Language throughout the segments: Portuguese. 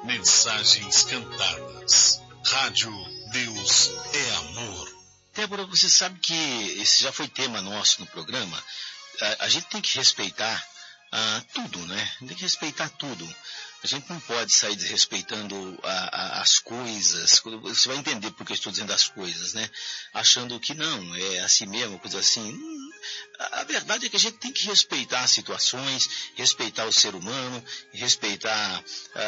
Mensagens cantadas. Rádio Deus é Amor. Débora, você sabe que esse já foi tema nosso no programa. A gente tem que respeitar tudo, né? Tem que respeitar tudo. A gente não pode sair desrespeitando as coisas. Você vai entender por que eu estou dizendo as coisas, né? Achando que não, é assim mesmo, coisa assim. A verdade é que a gente tem que respeitar as situações, respeitar o ser humano, respeitar...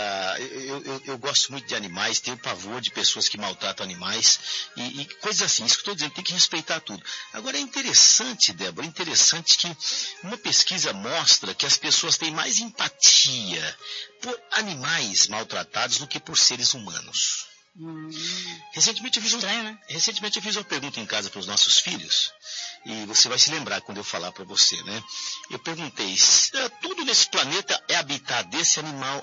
eu gosto muito de animais, tenho pavor de pessoas que maltratam animais e coisas assim. Isso que eu estou dizendo, tem que respeitar tudo. Agora é interessante, Débora, interessante que uma pesquisa mostra que as pessoas têm mais empatia por animais maltratados do que por seres humanos. Recentemente eu fiz uma pergunta em casa para os nossos filhos, e você vai se lembrar quando eu falar para você, né? Eu perguntei, tudo nesse planeta é habitat desse animal,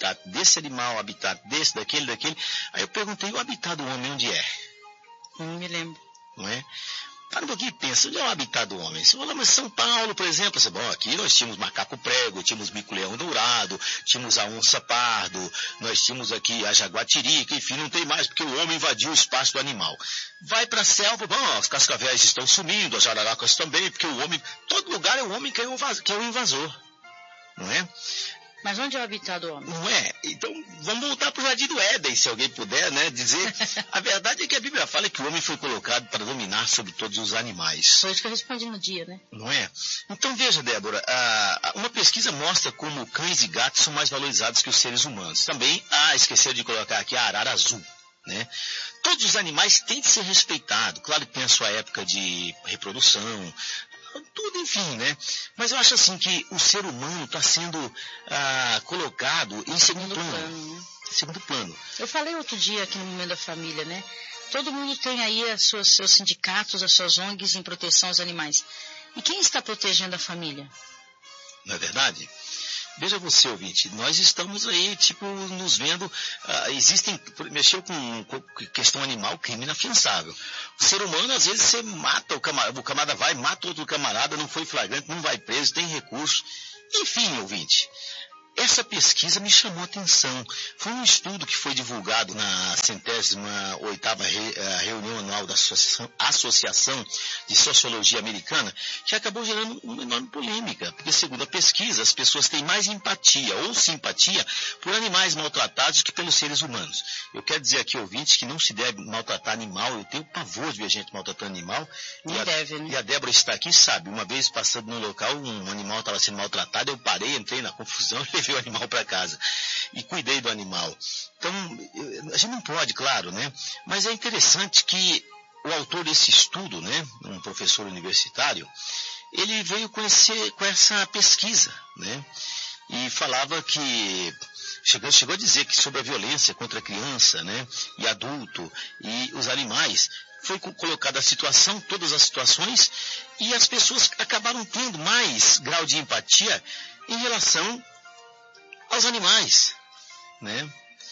habitat desse, daquele. Aí eu perguntei, o habitat do homem onde é? Não me lembro. Não é? Para um pouquinho e pensa, onde é o habitat do homem? Você fala, mas São Paulo, por exemplo, você, bom, aqui nós tínhamos macaco prego, tínhamos mico-leão dourado, tínhamos a onça pardo, nós tínhamos aqui a jaguatirica, enfim, não tem mais, porque o homem invadiu o espaço do animal. Vai para a selva, bom, as cascavéis estão sumindo, as jararacas também, porque o homem, todo lugar é o homem que é o invasor, não é? Mas onde é o habitat do homem? Não é? Então, vamos voltar para o Jardim do Éden, se alguém puder, né, dizer. A verdade é que a Bíblia fala que o homem foi colocado para dominar sobre todos os animais. Foi isso que eu respondi no dia, né? Não é? Então, veja, Débora, uma pesquisa mostra como cães e gatos são mais valorizados que os seres humanos. Também, esqueceu de colocar aqui a arara azul, né? Todos os animais têm que ser respeitados. Claro que tem a sua época de reprodução, tudo, enfim, né? Mas eu acho assim que o ser humano está sendo colocado em segundo plano. Né? Segundo plano. Eu falei outro dia aqui no Momento da Família, né? Todo mundo tem aí seus sindicatos, as suas ONGs em proteção aos animais. E quem está protegendo a família? Não é verdade? Veja você, ouvinte, nós estamos aí, nos vendo, mexeu com questão animal, crime inafiançável. O ser humano, às vezes, você mata o camarada vai, mata outro camarada, não foi flagrante, não vai preso, tem recurso. Enfim, ouvinte, essa pesquisa me chamou a atenção. Foi um estudo que foi divulgado na 108ª reunião anual da Associação de Sociologia Americana, que acabou gerando uma enorme polêmica, porque segundo a pesquisa, as pessoas têm mais empatia ou simpatia por animais maltratados que pelos seres humanos. Eu quero dizer aqui, ouvintes, que não se deve maltratar animal. Eu tenho pavor de ver gente maltratando animal. Não deve, né? E a Débora está aqui, sabe, uma vez passando num local, um animal estava sendo maltratado, eu parei, entrei na confusão, levei o animal para casa e cuidei do animal. Então, a gente não pode, claro, né? Mas é interessante que o autor desse estudo, né, um professor universitário, ele veio com essa pesquisa, né? E falava que chegou a dizer que sobre a violência contra a criança, né, e adulto e os animais, foi colocada a situação, todas as situações, e as pessoas acabaram tendo mais grau de empatia em relação aos animais, né?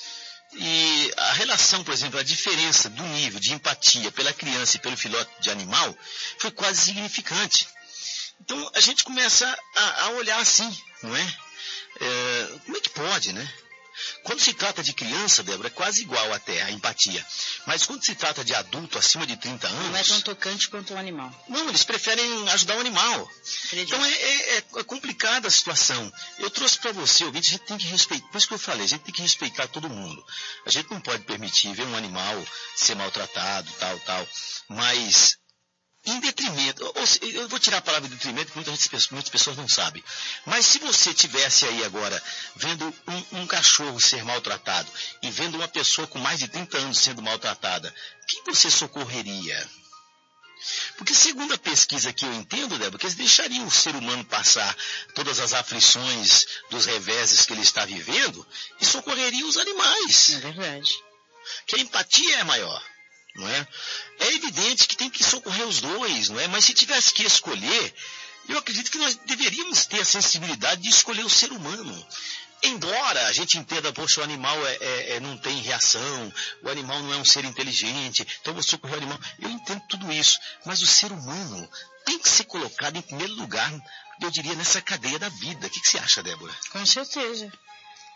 E a relação, por exemplo, a diferença do nível de empatia pela criança e pelo filhote de animal foi quase significante. Então a gente começa a olhar assim, não é? Como é que pode, né? Quando se trata de criança, Débora, é quase igual até a empatia. Mas quando se trata de adulto acima de 30 anos... Não é tão tocante quanto o animal. Não, eles preferem ajudar o animal. Acredito. Então é complicada a situação. Eu trouxe para você, ouvinte, a gente tem que respeitar. Por isso que eu falei, a gente tem que respeitar todo mundo. A gente não pode permitir ver um animal ser maltratado, tal. Mas... em detrimento, eu vou tirar a palavra detrimento, porque muitas pessoas não sabem. Mas se você tivesse aí agora vendo um cachorro ser maltratado e vendo uma pessoa com mais de 30 anos sendo maltratada, quem você socorreria? Porque segundo a pesquisa que eu entendo, Débora, que eles deixariam o ser humano passar todas as aflições dos reveses que ele está vivendo e socorreriam os animais. É verdade. Que a empatia é maior. Não é? É evidente que tem que socorrer os dois, não é? Mas se tivesse que escolher, eu acredito que nós deveríamos ter a sensibilidade de escolher o ser humano. Embora a gente entenda, poxa, o animal não tem reação, o animal não é um ser inteligente, então vou socorrer o animal. Eu entendo tudo isso, mas o ser humano tem que ser colocado em primeiro lugar, eu diria, nessa cadeia da vida. O que você acha, Débora? Com certeza.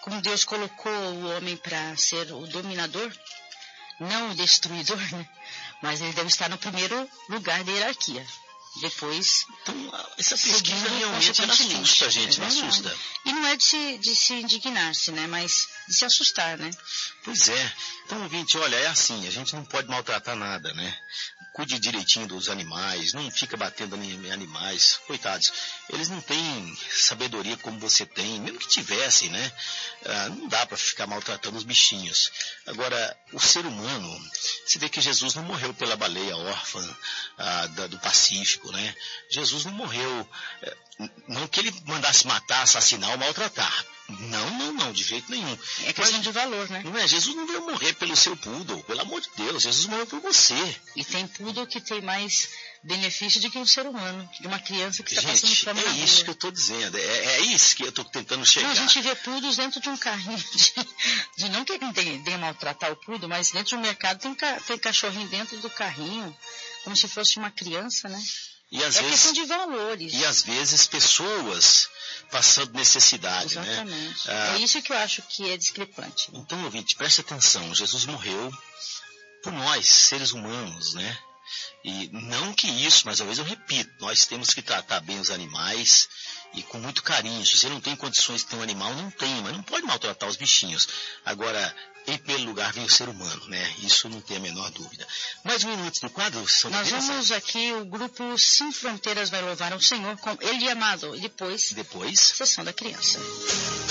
como Deus colocou o homem para ser o dominador, não o destruidor, né? Mas ele deve estar no primeiro lugar da hierarquia. Depois, então, essa pesquisa realmente assusta a gente, não assusta? E não é de se indignar-se, né? Mas de se assustar, né? Pois é. Então, ouvinte, olha, é assim, a gente não pode maltratar nada, né? Cuide direitinho dos animais, não fica batendo em animais, coitados. Eles não têm sabedoria como você tem, mesmo que tivessem, né? Não dá para ficar maltratando os bichinhos. Agora, o ser humano, se vê que Jesus não morreu pela baleia órfã do Pacífico, né? Jesus não morreu, não que ele mandasse matar, assassinar ou maltratar. Não, de jeito nenhum. É questão de valor, né? Não é, Jesus não veio morrer pelo seu poodle, pelo amor de Deus, Jesus morreu por você. E tem poodle que tem mais benefício do que um ser humano, de uma criança que está passando fome na rua. É isso que eu estou dizendo, é isso que eu estou tentando chegar. Não, a gente vê poodles dentro de um carrinho, de não que tenha maltratar o poodle, mas dentro do mercado tem cachorrinho dentro do carrinho, como se fosse uma criança, né? E às vezes, questão de valores. E às vezes pessoas passando necessidade, exatamente, né? É isso que eu acho que é discrepante. Né? Então, ouvinte, preste atenção, Jesus morreu por nós, seres humanos, né? E não que isso, mas às vezes eu repito, nós temos que tratar bem os animais e com muito carinho. Se você não tem condições de ter um animal, não tem, mas não pode maltratar os bichinhos. Agora, em primeiro lugar vem o ser humano, né? Isso não tem a menor dúvida. Mais um minuto do quadro, nós vamos aqui, o grupo Sem Fronteiras vai louvar ao Senhor com Ele Amado, e depois, Sessão da Criança.